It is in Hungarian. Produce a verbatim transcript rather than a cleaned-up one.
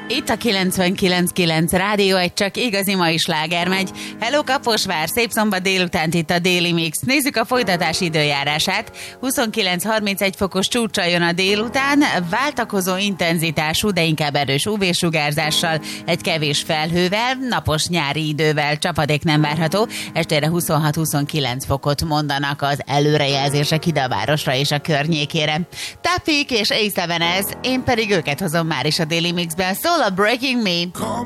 Itt a kilencvenkilenc kilenc Rádió egy csak igazi mai sláger megy. Hello Kaposvár, szép szombat délutánt itt a Déli Mix. Nézzük a folytatás időjárását. huszonkilenc harmincegy fokos csúccsal jön a délután, váltakozó intenzitású, de inkább erős ú vé-sugárzással, egy kevés felhővel, napos nyári idővel, csapadék nem várható. Estére huszonhat-huszonkilenc fokot mondanak az előrejelzések ide a városra és a környékére. Tapik és á széven ez, én pedig őket hozom már is a Déli Mixben. Szól a Breaking Me.